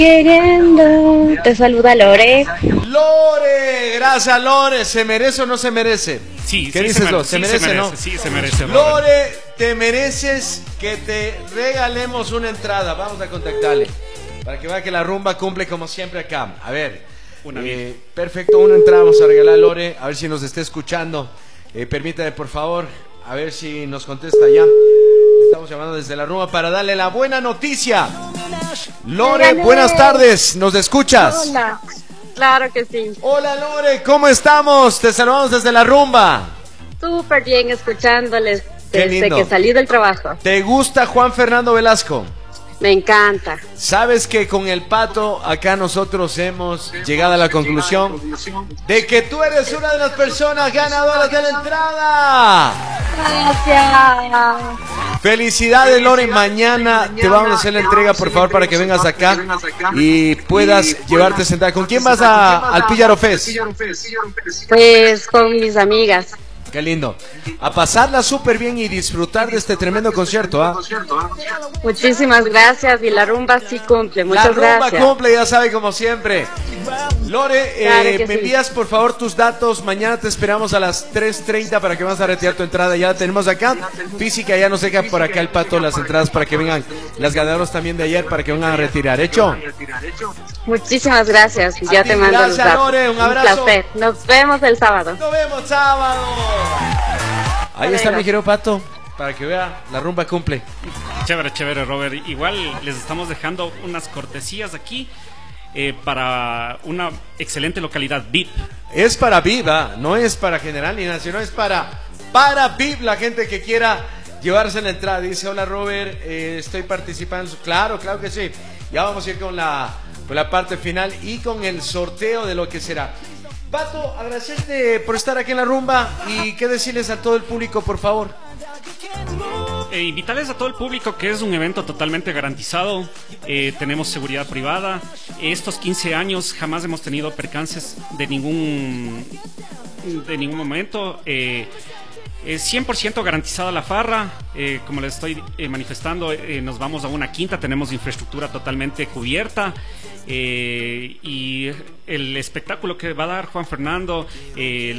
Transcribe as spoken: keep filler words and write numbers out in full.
Queriendo, te saluda Lore. Lore, gracias Lore, ¿se merece o no se merece? Sí, ¿Qué sí, dices, se Lore? ¿Se, sí, merece, se merece, no? sí, se merece. Robert. Lore, te mereces que te regalemos una entrada. Vamos a contactarle para que vea que la rumba cumple como siempre acá. A ver, Una eh, perfecto, una entrada vamos a regalar a Lore, a ver si nos está escuchando. Eh, permítame, por favor, a ver si nos contesta ya. Estamos llamando desde la rumba para darle la buena noticia. Lore, buenas tardes, ¿nos escuchas? Hola, claro que sí. Hola Lore, ¿cómo estamos? Te saludamos desde la rumba. Súper bien escuchándoles Qué desde lindo. que salí del trabajo. ¿Te gusta Juan Fernando Velasco? Me encanta. Sabes que con el Pato acá nosotros hemos llegado a la conclusión de que tú eres una de las personas ganadoras de la entrada. Gracias. Felicidades Lore, mañana te vamos a hacer la entrega por favor para que vengas acá y puedas llevarte sentada. ¿Con quién vas a, al Píllaro Fest? Pues con mis amigas. Qué lindo. A pasarla súper bien y disfrutar de este tremendo concierto, ¿ah? Muchísimas gracias y la rumba sí cumple. La Muchas rumba gracias. cumple, ya sabe, como siempre. Lore, Claro eh, que me sí. envías por favor tus datos. Mañana te esperamos a las tres treinta para que vas a retirar tu entrada. Ya la tenemos acá. Física, ya nos deja por acá el Pato las entradas para que vengan las ganadoras también de ayer para que vengan a retirar. ¿Hecho? Muchísimas gracias. A Ya ti, te mando los gracias, datos. Lore, un abrazo. placer. Nos vemos el sábado. Nos vemos sábado. Ahí está Bueno. mi querido Pato. Para que vea, la rumba cumple. Chévere, chévere, Robert. Igual les estamos dejando unas cortesías aquí eh, para una excelente localidad V I P. Es para V I P, ¿ah? No es para general ni nacional, es para, para V I P, la gente que quiera llevarse la entrada. Dice, hola Robert, eh, estoy participando. Claro, claro que sí. Ya vamos a ir con la, con la parte final y con el sorteo de lo que será. Pato, agradecerte por estar aquí en la rumba y qué decirles a todo el público, por favor. Eh, invitarles a todo el público que es un evento totalmente garantizado. Eh, tenemos seguridad privada. Estos quince años jamás hemos tenido percances de ningún de ningún momento. Eh, es cien por ciento garantizada la farra. Eh, como les estoy eh, manifestando, eh, nos vamos a una quinta. Tenemos infraestructura totalmente cubierta. Eh, y el espectáculo que va a dar Juan Fernando, eh,